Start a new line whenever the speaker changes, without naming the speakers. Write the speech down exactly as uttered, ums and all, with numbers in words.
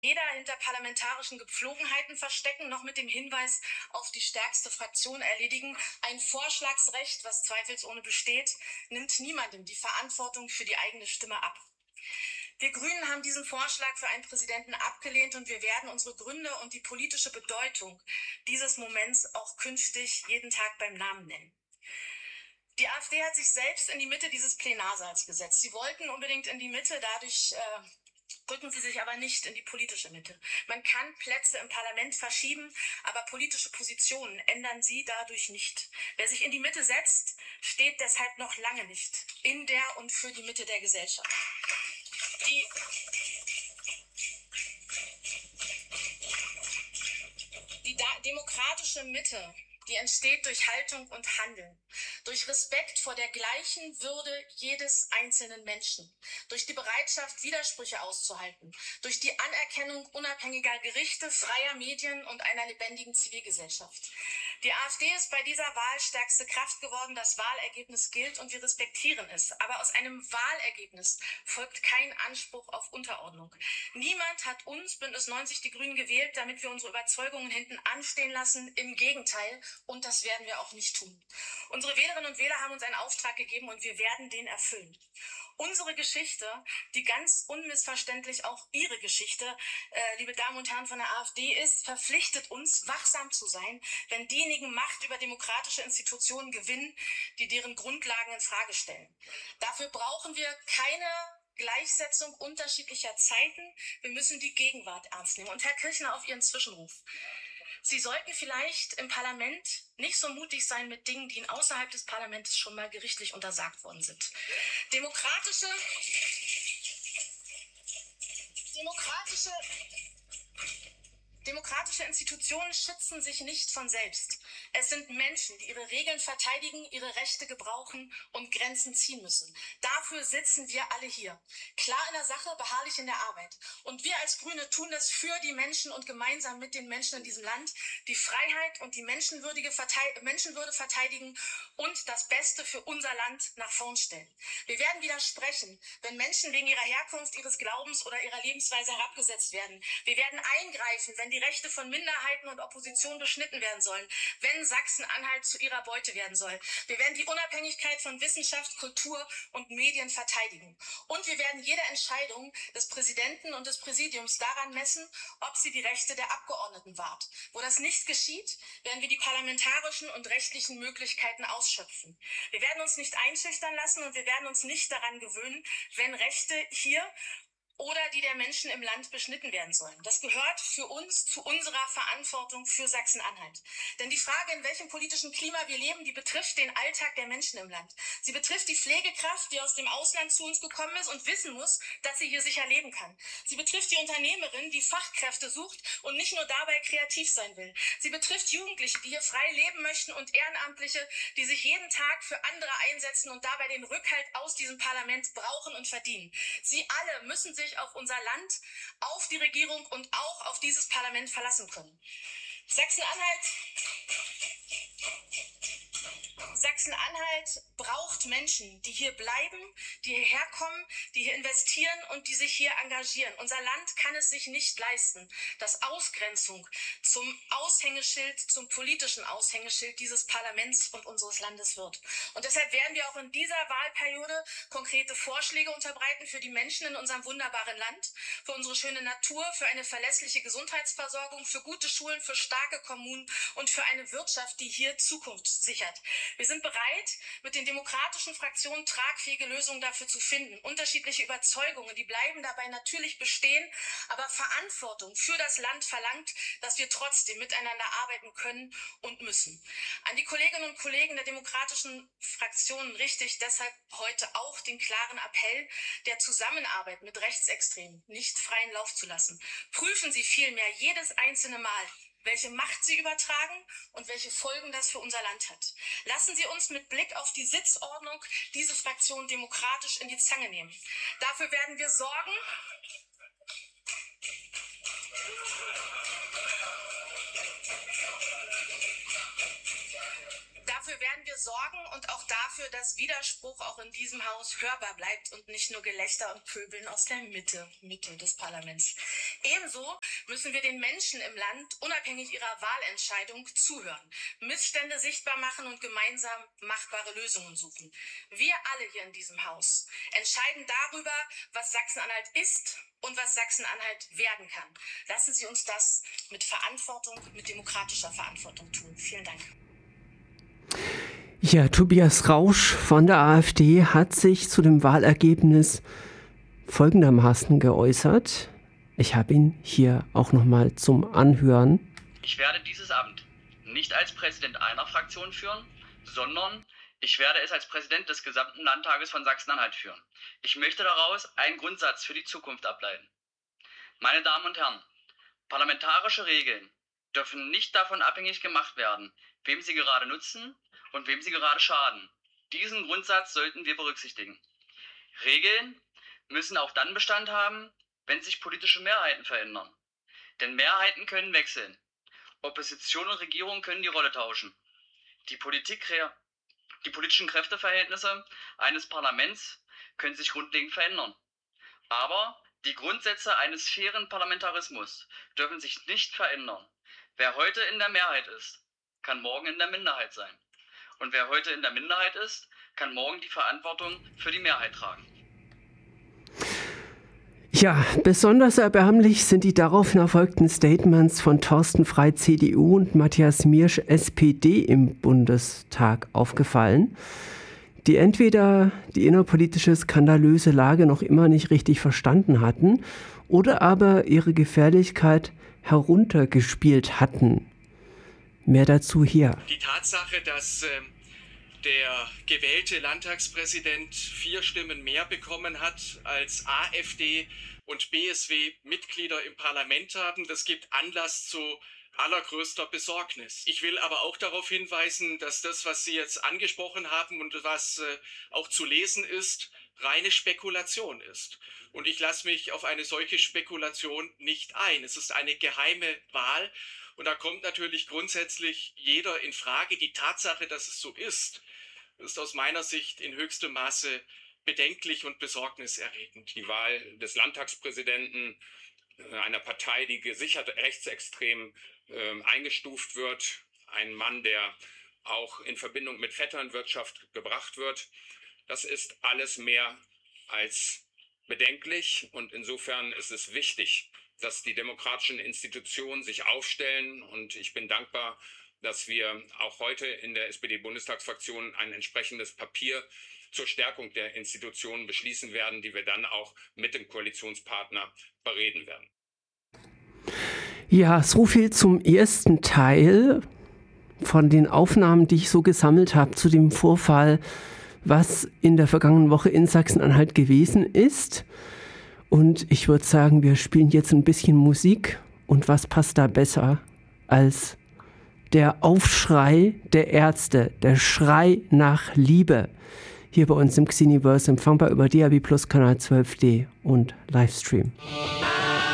weder hinter parlamentarischen Gepflogenheiten verstecken, noch mit dem Hinweis auf die stärkste Fraktion erledigen. Ein Vorschlagsrecht, was zweifelsohne besteht, nimmt niemandem die Verantwortung für die eigene Stimme ab. Wir Grünen haben diesen Vorschlag für einen Präsidenten abgelehnt und wir werden unsere Gründe und die politische Bedeutung dieses Moments auch künftig jeden Tag beim Namen nennen. Die AfD hat sich selbst in die Mitte dieses Plenarsaals gesetzt. Sie wollten unbedingt in die Mitte, dadurch äh, rücken sie sich aber nicht in die politische Mitte. Man kann Plätze im Parlament verschieben, aber politische Positionen ändern sie dadurch nicht. Wer sich in die Mitte setzt, steht deshalb noch lange nicht in der und für die Mitte der Gesellschaft. Die Die demokratische Mitte, die entsteht durch Haltung und Handeln, durch Respekt vor der gleichen Würde jedes einzelnen Menschen, durch die Bereitschaft, Widersprüche auszuhalten, durch die Anerkennung unabhängiger Gerichte, freier Medien und einer lebendigen Zivilgesellschaft. Die AfD ist bei dieser Wahl stärkste Kraft geworden. Das Wahlergebnis gilt und wir respektieren es. Aber aus einem Wahlergebnis folgt kein Anspruch auf Unterordnung. Niemand hat uns, Bündnis neunzig Die Grünen, gewählt, damit wir unsere Überzeugungen hinten anstehen lassen. Im Gegenteil. Und das werden wir auch nicht tun. Unsere Wählerinnen und Wähler haben uns einen Auftrag gegeben und wir werden den erfüllen. Unsere Geschichte, die ganz unmissverständlich auch Ihre Geschichte, äh, liebe Damen und Herren von der AfD ist, verpflichtet uns, wachsam zu sein, wenn diejenigen Macht über demokratische Institutionen gewinnen, die deren Grundlagen in Frage stellen. Dafür brauchen wir keine Gleichsetzung unterschiedlicher Zeiten. Wir müssen die Gegenwart ernst nehmen. Und Herr Kirchner, auf Ihren Zwischenruf. Sie sollten vielleicht im Parlament nicht so mutig sein mit Dingen, die Ihnen außerhalb des Parlaments schon mal gerichtlich untersagt worden sind. Demokratische, demokratische, demokratische Institutionen schützen sich nicht von selbst. Es sind Menschen, die ihre Regeln verteidigen, ihre Rechte gebrauchen und Grenzen ziehen müssen. Dafür sitzen wir alle hier. Klar in der Sache, beharrlich in der Arbeit. Und wir als Grüne tun das für die Menschen und gemeinsam mit den Menschen in diesem Land die Freiheit und die menschenwürdige Verteid- Menschenwürde verteidigen und das Beste für unser Land nach vorn stellen. Wir werden widersprechen, wenn Menschen wegen ihrer Herkunft, ihres Glaubens oder ihrer Lebensweise herabgesetzt werden. Wir werden eingreifen, wenn die Rechte von Minderheiten und Opposition beschnitten werden sollen, wenn Sachsen-Anhalt zu ihrer Beute werden soll. Wir werden die Unabhängigkeit von Wissenschaft, Kultur und Medien verteidigen. Und wir werden jede Entscheidung des Präsidenten und des Präsidiums daran messen, ob sie die Rechte der Abgeordneten wahrt. Wo das nicht geschieht, werden wir die parlamentarischen und rechtlichen Möglichkeiten ausschöpfen. Wir werden uns nicht einschüchtern lassen und wir werden uns nicht daran gewöhnen, wenn Rechte hier oder die der Menschen im Land beschnitten werden sollen. Das gehört für uns zu unserer Verantwortung für Sachsen-Anhalt. Denn die Frage, in welchem politischen Klima wir leben, die betrifft den Alltag der Menschen im Land. Sie betrifft die Pflegekraft, die aus dem Ausland zu uns gekommen ist und wissen muss, dass sie hier sicher leben kann. Sie betrifft die Unternehmerin, die Fachkräfte sucht und nicht nur dabei kreativ sein will. Sie betrifft Jugendliche, die hier frei leben möchten und Ehrenamtliche, die sich jeden Tag für andere einsetzen und dabei den Rückhalt aus diesem Parlament brauchen und verdienen. Sie alle müssen sich auf unser Land, auf die Regierung und auch auf dieses Parlament verlassen können. Sachsen-Anhalt Sachsen-Anhalt braucht Menschen, die hier bleiben, die hierher kommen, die hier investieren und die sich hier engagieren. Unser Land kann es sich nicht leisten, dass Ausgrenzung zum Aushängeschild, zum politischen Aushängeschild dieses Parlaments und unseres Landes wird. Und deshalb werden wir auch in dieser Wahlperiode konkrete Vorschläge unterbreiten für die Menschen in unserem wunderbaren Land, für unsere schöne Natur, für eine verlässliche Gesundheitsversorgung, für gute Schulen, für starke Kommunen und für eine Wirtschaft, die hier Zukunft sichert. Wir sind bereit, mit den demokratischen Fraktionen tragfähige Lösungen dafür zu finden. Unterschiedliche Überzeugungen, die bleiben dabei natürlich bestehen, aber Verantwortung für das Land verlangt, dass wir trotzdem miteinander arbeiten können und müssen. An die Kolleginnen und Kollegen der demokratischen Fraktionen richte ich deshalb heute auch den klaren Appell, der Zusammenarbeit mit Rechtsextremen nicht freien Lauf zu lassen. Prüfen Sie vielmehr jedes einzelne Mal, welche Macht sie übertragen und welche Folgen das für unser Land hat. Lassen Sie uns mit Blick auf die Sitzordnung diese Fraktion demokratisch in die Zange nehmen. Dafür werden wir sorgen, Dafür werden wir sorgen und auch dafür, dass Widerspruch auch in diesem Haus hörbar bleibt und nicht nur Gelächter und Pöbeln aus der Mitte, Mitte des Parlaments. Ebenso müssen wir den Menschen im Land unabhängig ihrer Wahlentscheidung zuhören, Missstände sichtbar machen und gemeinsam machbare Lösungen suchen. Wir alle hier in diesem Haus entscheiden darüber, was Sachsen-Anhalt ist und was Sachsen-Anhalt werden kann. Lassen Sie uns das mit Verantwortung, mit demokratischer Verantwortung tun. Vielen Dank.
Ja, Tobias Rausch von der AfD hat sich zu dem Wahlergebnis folgendermaßen geäußert. Ich habe ihn hier auch nochmal zum Anhören.
Ich werde dieses Amt nicht als Präsident einer Fraktion führen, sondern ich werde es als Präsident des gesamten Landtages von Sachsen-Anhalt führen. Ich möchte daraus einen Grundsatz für die Zukunft ableiten. Meine Damen und Herren, parlamentarische Regeln dürfen nicht davon abhängig gemacht werden, wem sie gerade nutzen und wem sie gerade schaden. Diesen Grundsatz sollten wir berücksichtigen. Regeln müssen auch dann Bestand haben, wenn sich politische Mehrheiten verändern. Denn Mehrheiten können wechseln. Opposition und Regierung können die Rolle tauschen. Die Politik, die politischen Kräfteverhältnisse eines Parlaments können sich grundlegend verändern. Aber die Grundsätze eines fairen Parlamentarismus dürfen sich nicht verändern. Wer heute in der Mehrheit ist, kann morgen in der Minderheit sein. Und wer heute in der Minderheit ist, kann morgen die Verantwortung für die Mehrheit tragen.
Ja, besonders erbärmlich sind die daraufhin erfolgten Statements von Thorsten Frey, C D U, und Matthias Miersch, S P D, im Bundestag aufgefallen, die entweder die innerpolitische skandalöse Lage noch immer nicht richtig verstanden hatten oder aber ihre Gefährlichkeit heruntergespielt hatten. Mehr dazu hier.
Die Tatsache, dass äh, der gewählte Landtagspräsident vier Stimmen mehr bekommen hat als AfD und B S W-Mitglieder im Parlament haben, das gibt Anlass zu allergrößter Besorgnis. Ich will aber auch darauf hinweisen, dass das, was Sie jetzt angesprochen haben und was äh, auch zu lesen ist, reine Spekulation ist. Und ich lasse mich auf eine solche Spekulation nicht ein. Es ist eine geheime Wahl und da kommt natürlich grundsätzlich jeder in Frage. Die Tatsache, dass es so ist, ist aus meiner Sicht in höchstem Maße bedenklich und besorgniserregend.
Die Wahl des Landtagspräsidenten einer Partei, die gesichert rechtsextrem äh, eingestuft wird, ein Mann, der auch in Verbindung mit Vetternwirtschaft gebracht wird, das ist alles mehr als bedenklich und insofern ist es wichtig, dass die demokratischen Institutionen sich aufstellen und ich bin dankbar, dass wir auch heute in der S P D-Bundestagsfraktion ein entsprechendes Papier zur Stärkung der Institutionen beschließen werden, die wir dann auch mit dem Koalitionspartner bereden werden.
Ja, so viel zum ersten Teil von den Aufnahmen, die ich so gesammelt habe zu dem Vorfall, was in der vergangenen Woche in Sachsen-Anhalt gewesen ist. Und ich würde sagen, wir spielen jetzt ein bisschen Musik. Und was passt da besser als der Aufschrei der Ärzte, der Schrei nach Liebe. Hier bei uns im Xeniverse, empfangbar über D A B Plus Kanal zwölf D und Livestream.